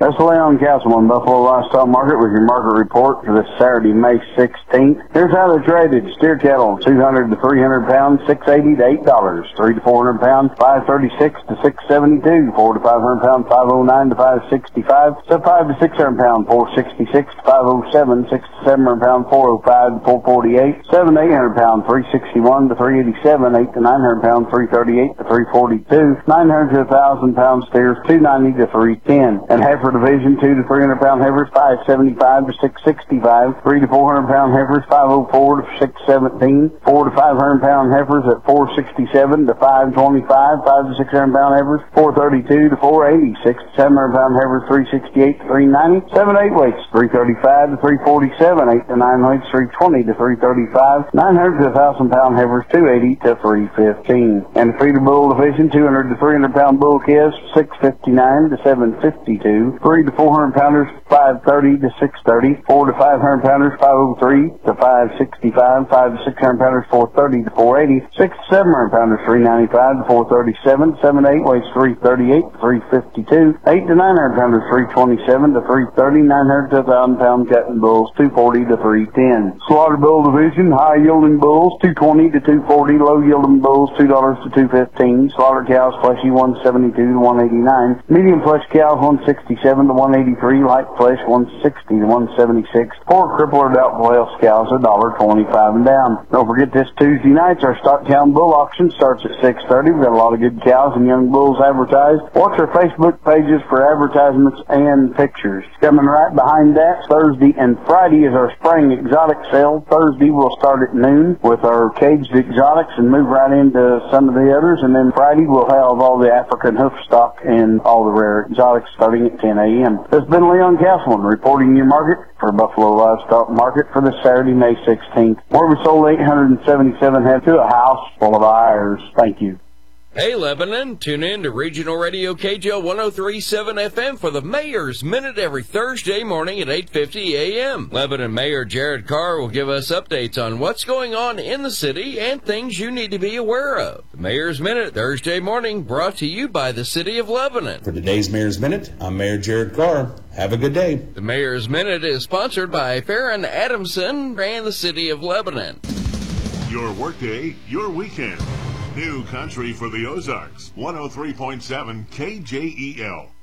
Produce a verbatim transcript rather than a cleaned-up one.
That's Leon Castleman, Buffalo Livestock Market, with your market report for this Saturday, May sixteenth. Here's how they're traded. Steer cattle, two hundred to three hundred pounds, six eighty to eight dollars. three to four hundred pounds, five thirty-six to six seventy-two. four to five hundred pounds, five oh nine to five sixty-five. So five to six hundred pounds, four sixty-six to five oh seven. six to seven hundred pounds, four oh five to four forty-eight. seven to eight hundred pounds, three sixty-one to three eighty-seven. eight to nine hundred pounds, three thirty-eight to three forty-two. nine hundred to one thousand pound steers, two ninety to three ten. And heifer division, two to three hundred pound heifers, five seventy-five to six sixty-five. three to four hundred pound heifers, five oh four to six seventeen. four to five hundred pound heifers at four sixty-seven to five twenty-five. five to six hundred pound heifers, four thirty-two to four eighty. six to seven hundred pound heifers, three sixty-eight to three ninety. seven to eight weights, three thirty-five to three forty-seven. eight to nine weights, three twenty to three thirty-five. nine hundred to one thousand pound heifers, two eighty to three fifteen. And the feeder bull division, two hundred to three hundred pound bull calves, six fifty-nine to seven fifty-two. three to four hundred pounders, five thirty to six thirty. four to five hundred pounders, five oh three to five sixty-five. five to six hundred pounders, four thirty to four eighty. six to seven hundred pounders, three ninety-five to four thirty-seven. seven to eight weights, three thirty-eight to three fifty-two. eight to nine hundred pounders, three twenty-seven to three thirty. nine hundred to one thousand pound cutting bulls, two forty to three ten. Slaughter bull division, high yielding bulls, two twenty to two forty. Low yielding bulls, two dollars to two fifteen. Slaughter cows, fleshy, one seventy-two to one eighty-nine. Medium flesh cows, one sixty-seven to one eighty-three. Light flesh, one sixty to one seventy-six. Poor cripple or doubtful health cows, one dollar twenty-five and down. Don't forget this Tuesday night, our Stocktown Bull Auction starts at six thirty. We've got a lot of good cows and young bulls advertised. Watch our Facebook pages for advertisements and pictures. Coming right behind that, Thursday and Friday is our spring exotic sale. Thursday we'll start at noon with our caged exotics and move right into some of the others. And then Friday we'll have all the African hoof stock and all the rare exotics starting at ten a.m. This has been Leon Castleman reporting your market for Buffalo Livestock Market for this Saturday, May sixteenth, where we sold eight hundred seventy-seven head to a house full of eyers. Thank you. Hey, Lebanon, tune in to Regional Radio K J L one oh three point seven F M for the Mayor's Minute every Thursday morning at eight fifty a.m. Lebanon Mayor Jared Carr will give us updates on what's going on in the city and things you need to be aware of. The Mayor's Minute, Thursday morning, brought to you by the City of Lebanon. For today's Mayor's Minute, I'm Mayor Jared Carr. Have a good day. The Mayor's Minute is sponsored by Farron Adamson and the City of Lebanon. Your workday, your weekend. New country for the Ozarks. one oh three point seven K J E L.